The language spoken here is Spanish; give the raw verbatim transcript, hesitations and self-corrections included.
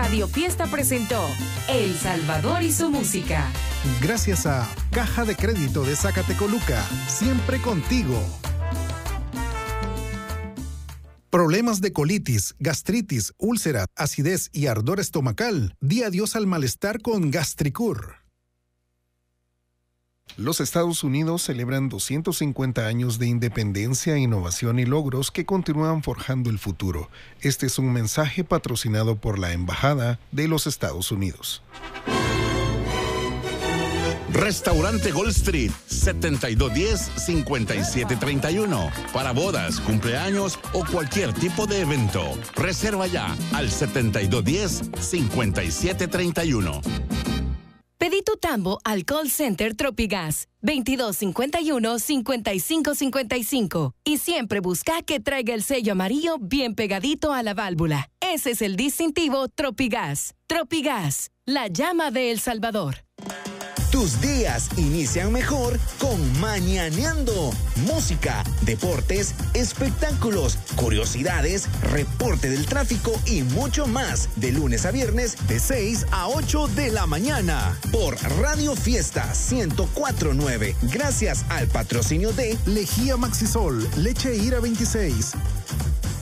Radio Fiesta presentó El Salvador y su música. Gracias a Caja de Crédito de Zacatecoluca, siempre contigo. Problemas de colitis, gastritis, úlcera, acidez y ardor estomacal. Di adiós al malestar con Gastricur. Los Estados Unidos celebran doscientos cincuenta años de independencia, innovación y logros que continúan forjando el futuro. Este es un mensaje patrocinado por la Embajada de los Estados Unidos. Restaurante Gold Street, setenta y dos diez, cincuenta y siete treinta y uno. Para bodas, cumpleaños o cualquier tipo de evento. Reserva ya al setenta y dos diez, cincuenta y siete treinta y uno. Pedí tu tambo al call center Tropigas veintidós cincuenta y uno, cincuenta y cinco cincuenta y cinco y siempre busca que traiga el sello amarillo bien pegadito a la válvula. Ese es el distintivo Tropigas. Tropigas, la llama de El Salvador. Tus días inician mejor con Mañaneando. Música, deportes, espectáculos, curiosidades, reporte del tráfico y mucho más. De lunes a viernes, de seis a ocho de la mañana. Por Radio Fiesta ciento cuatro punto nueve. Gracias al patrocinio de Lejía Maxisol, leche Ira veintiséis.